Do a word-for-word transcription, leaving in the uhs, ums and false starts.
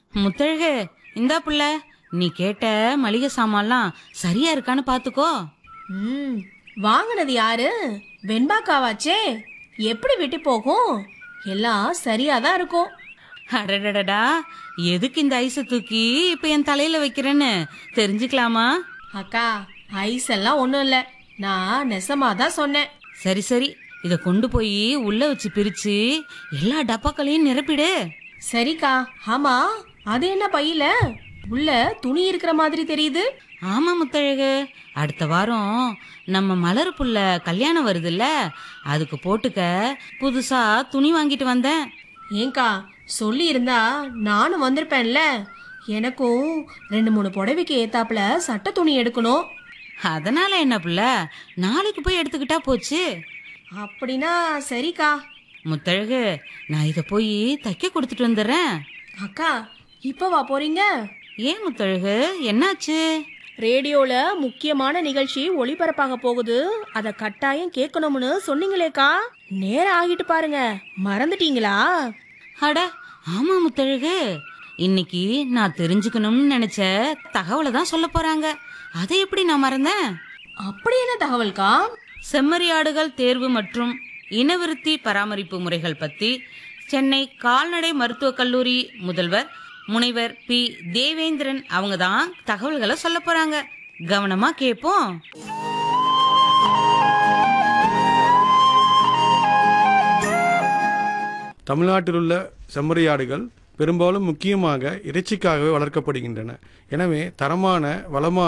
முத்தழகு, இந்தா புள்ள, நீ கேட்ட மளிகை சாமான்லாம் சரியா இருக்கான்னு பாத்துக்கோ. ம் வாங்கினது யாரு? வெண்பாக்காவாச்சே. எப்படி விட்டு போகும்? எல்லாம் சரியாதான் இருக்கும். அடடடடா, எதுக்கு இந்த ஐஸை தூக்கி இப்ப என் தலையில வைக்கிறேன்னு தெரிஞ்சுக்கலாமா? அக்கா, ஐஸ் எல்லாம் ஒண்ணும் இல்ல, நான் நெசமாதான் சொன்னேன். சரி சரி, இத கொண்டு போய் உள்ள வச்சு பிரிச்சு எல்லா டப்பாக்களையும் நிரப்பிடு. சரிக்கா. ஆமா, அது என்ன பையில உள்ள துணி இருக்கிற மாதிரி தெரியுது? ஆமா முத்தழகு, அடுத்த வாரம் நம்ம மலர் புள்ள கல்யாணம் வருதுல்ல, அதுக்கு போட்டுக்க புதுசா துணி வாங்கிட்டு வந்தேன். ஏங்கா, சொல்லி இருந்தா நானும் வந்திருப்பேன்ல. எனக்கும் ரெண்டு மூணு புடவைக்கு ஏத்தாப்புல சட்டை துணி எடுக்கணும். அதனால என்ன புள்ள, நாளைக்கு போய் எடுத்துக்கிட்டா போச்சு. அப்படின்னா சரிக்கா. முத்தழகு, நான் இத போய் தைக்க கொடுத்துட்டு வந்துடுறேன். அக்கா, இப்ப வா போறீங்க? ஏன் முத்தழகு, என்னாச்சு? ரேடியோல முக்கியமான நிகழ்ச்சி ஒளிபரப்பாக போகுது, அத கட்டாயம் கேட்கணும்னு சொன்னீங்களேக்கா. நேரம் ஆகிட்டு பாருங்க, மறந்துட்டீங்களா? அட ஆமா முத்தழகு, இன்னைக்கு நான் தெரிஞ்சுக்கணும்னு நினைச்ச தகவலை தான் சொல்ல போறாங்க. அதை எப்படி நான் மறந்தேன்? அப்படி என்ன தகவல்கா? செம்மறியாடுகள் தேர்வு மற்றும் இனவிருத்தி பராமரிப்பு முறைகள் பத்தி சென்னை கால்நடை மருத்துவக் கல்லூரி முதல்வர் முனைவர் பி தேவேந்திரன் அவங்க தான் தகவல்களை சொல்ல போறாங்க. கவனமா கேட்போம். தமிழ்நாட்டில் உள்ள செம்மறியாடுகள் பெரும்பாலும் முக்கியமாக இறைச்சிக்காகவே வளர்க்கப்படுகின்றன. எனவே தரமான வளமான